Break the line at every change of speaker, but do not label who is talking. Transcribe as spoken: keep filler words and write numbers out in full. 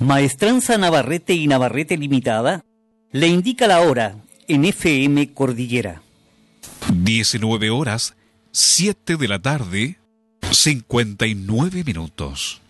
Maestranza Navarrete y Navarrete Limitada le indica la hora en F M Cordillera.
diecinueve horas, siete de la tarde, cincuenta y nueve minutos.